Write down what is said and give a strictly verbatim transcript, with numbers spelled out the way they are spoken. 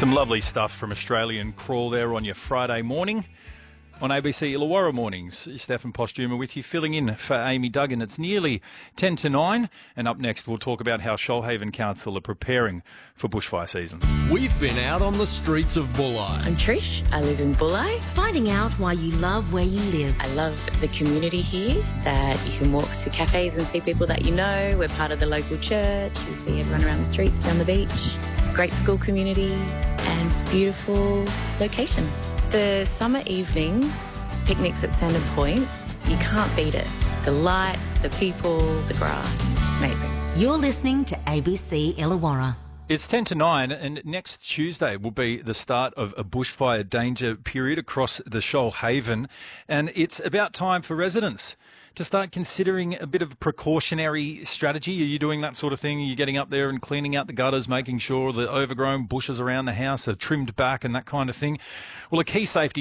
Some lovely stuff from Australian Crawl there on your Friday morning on A B C Illawarra Mornings. Stefan Postuma with you, filling in for Amy Duggan. It's nearly ten to nine, and up next we'll talk about how Shoalhaven Council are preparing for bushfire season. We've been out on the streets of Bulli. I'm Trish. I live in Bulli. Finding out why you love where you live. I love the community here, that you can walk to cafes and see people that you know. We're part of the local church. You see everyone around the streets, down the beach. Great school community and beautiful location. The summer evenings, picnics at Sandon Point, you can't beat it. The light, the people, the grass, it's amazing. You're listening to A B C Illawarra. It's ten to nine, and next Tuesday will be the start of a bushfire danger period across the Shoalhaven, and it's about time for residents to start considering a bit of a precautionary strategy. Are you doing that sort of thing? Are you getting up there and cleaning out the gutters, making sure the overgrown bushes around the house are trimmed back and that kind of thing? Well, a key safety